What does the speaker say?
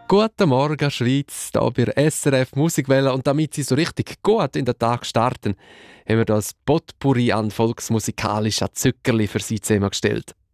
Guten Morgen, Schweiz, hier bei der SRF Musikwelle. Und damit Sie so richtig gut in den Tag starten, haben wir das Potpourri an volksmusikalischen Zückerli für Sie zusammengestellt.